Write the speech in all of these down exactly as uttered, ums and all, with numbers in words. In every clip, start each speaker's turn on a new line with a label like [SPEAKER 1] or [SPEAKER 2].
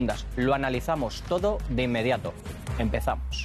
[SPEAKER 1] Lo analizamos todo de inmediato. Empezamos.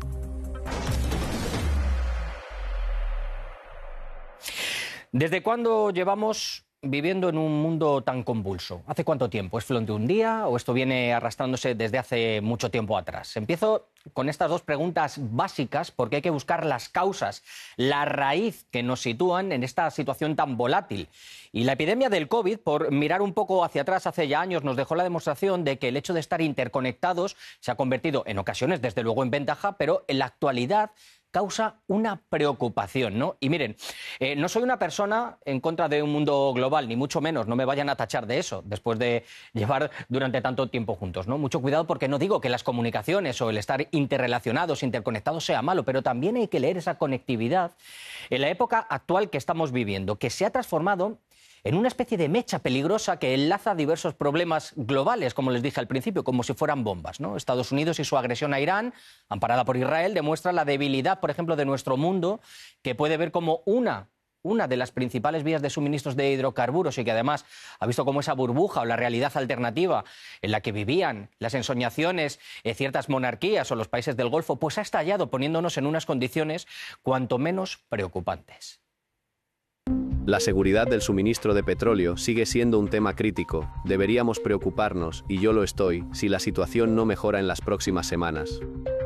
[SPEAKER 1] ¿Desde cuándo llevamos viviendo en un mundo tan convulso? ¿Hace cuánto tiempo? ¿Es flor de un día o esto viene arrastrándose desde hace mucho tiempo atrás? Empiezo con estas dos preguntas básicas porque hay que buscar las causas, la raíz que nos sitúan en esta situación tan volátil. Y la epidemia del COVID, por mirar un poco hacia atrás hace ya años, nos dejó la demostración de que el hecho de estar interconectados se ha convertido en ocasiones, desde luego, en ventaja, pero en la actualidad causa una preocupación, ¿no? Y miren, eh, no soy una persona en contra de un mundo global, ni mucho menos, no me vayan a tachar de eso, después de llevar durante tanto tiempo juntos, ¿no? Mucho cuidado, porque no digo que las comunicaciones o el estar interrelacionados, interconectados sea malo, pero también hay que leer esa conectividad en la época actual que estamos viviendo, que se ha transformado en una especie de mecha peligrosa que enlaza diversos problemas globales, como les dije al principio, como si fueran bombas, ¿no? Estados Unidos y su agresión a Irán, amparada por Israel, demuestra la debilidad, por ejemplo, de nuestro mundo, que puede ver como una, una de las principales vías de suministros de hidrocarburos y que además ha visto como esa burbuja o la realidad alternativa en la que vivían las ensoñaciones de ciertas monarquías o los países del Golfo, pues ha estallado poniéndonos en unas condiciones cuanto menos preocupantes.
[SPEAKER 2] La seguridad del suministro de petróleo sigue siendo un tema crítico. Deberíamos preocuparnos, y yo lo estoy, si la situación no mejora en las próximas semanas.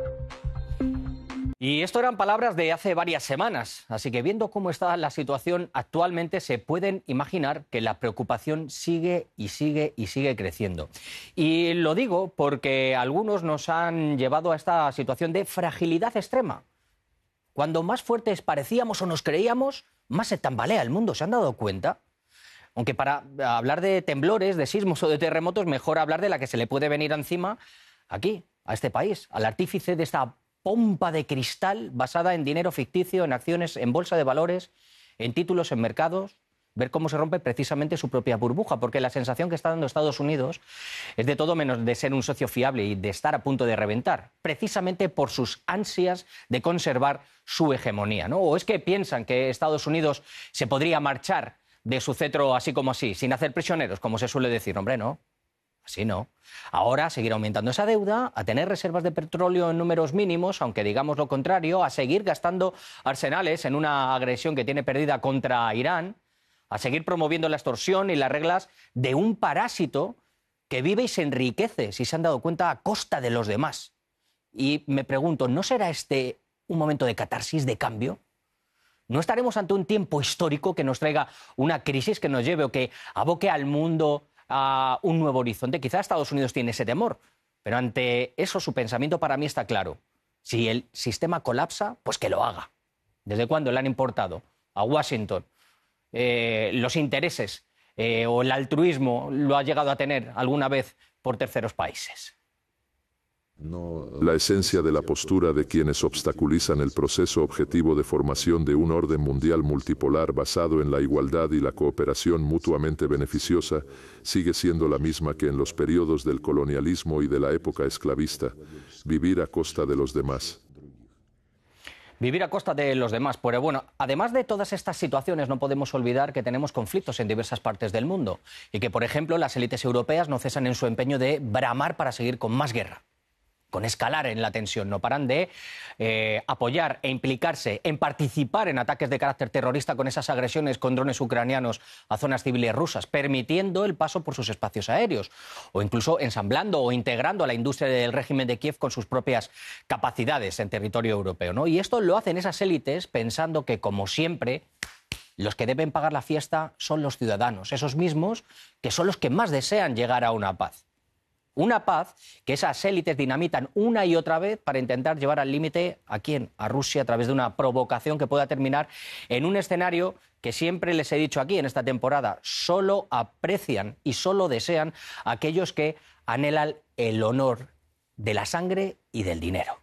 [SPEAKER 1] Y esto eran palabras de hace varias semanas, así que viendo cómo está la situación actualmente, se pueden imaginar que la preocupación sigue y sigue y sigue creciendo. Y lo digo porque algunos nos han llevado a esta situación de fragilidad extrema. Cuando más fuertes parecíamos o nos creíamos, más se tambalea el mundo, ¿se han dado cuenta? Aunque para hablar de temblores, de sismos o de terremotos, mejor hablar de la que se le puede venir encima aquí, a este país, al artífice de esta pompa de cristal basada en dinero ficticio, en acciones, en bolsa de valores, en títulos, en mercados, ver cómo se rompe precisamente su propia burbuja, porque la sensación que está dando Estados Unidos es de todo menos de ser un socio fiable y de estar a punto de reventar, precisamente por sus ansias de conservar su hegemonía, ¿no? ¿O es que piensan que Estados Unidos se podría marchar de su cetro así como así, sin hacer prisioneros, como se suele decir? Hombre, no, así no. Ahora, seguir aumentando esa deuda, a tener reservas de petróleo en números mínimos, aunque digamos lo contrario, a seguir gastando arsenales en una agresión que tiene perdida contra Irán, a seguir promoviendo la extorsión y las reglas de un parásito que vive y se enriquece, si se han dado cuenta, a costa de los demás. Y me pregunto, ¿no será este un momento de catarsis, de cambio? ¿No estaremos ante un tiempo histórico que nos traiga una crisis que nos lleve o que aboque al mundo a un nuevo horizonte? Quizá Estados Unidos tiene ese temor, pero ante eso su pensamiento para mí está claro. Si el sistema colapsa, pues que lo haga. ¿Desde cuándo le han importado a Washington Eh, los intereses eh, o el altruismo lo ha llegado a tener alguna vez por terceros países?
[SPEAKER 3] La esencia de la postura de quienes obstaculizan el proceso objetivo de formación de un orden mundial multipolar basado en la igualdad y la cooperación mutuamente beneficiosa sigue siendo la misma que en los periodos del colonialismo y de la época esclavista: vivir a costa de los demás.
[SPEAKER 1] Vivir a costa de los demás. Pero bueno, además de todas estas situaciones, no podemos olvidar que tenemos conflictos en diversas partes del mundo y que, por ejemplo, las élites europeas no cesan en su empeño de bramar para seguir con más guerra, con escalar en la tensión. No paran de eh, apoyar e implicarse en participar en ataques de carácter terrorista con esas agresiones con drones ucranianos a zonas civiles rusas, permitiendo el paso por sus espacios aéreos, o incluso ensamblando o integrando a la industria del régimen de Kiev con sus propias capacidades en territorio europeo, ¿no? Y esto lo hacen esas élites pensando que, como siempre, los que deben pagar la fiesta son los ciudadanos, esos mismos que son los que más desean llegar a una paz. Una paz que esas élites dinamitan una y otra vez para intentar llevar al límite ¿a quién? A Rusia, a través de una provocación que pueda terminar en un escenario que siempre les he dicho aquí en esta temporada: solo aprecian y solo desean a aquellos que anhelan el honor de la sangre y del dinero.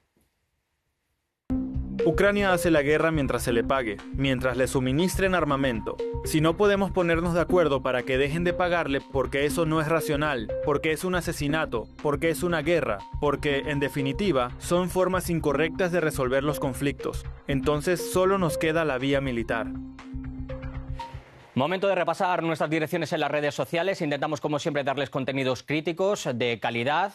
[SPEAKER 4] Ucrania hace la guerra mientras se le pague, mientras le suministren armamento. Si no podemos ponernos de acuerdo para que dejen de pagarle, porque eso no es racional, porque es un asesinato, porque es una guerra, porque, en definitiva, son formas incorrectas de resolver los conflictos, entonces solo nos queda la vía militar.
[SPEAKER 1] Momento de repasar nuestras direcciones en las redes sociales. Intentamos, como siempre, darles contenidos críticos de calidad,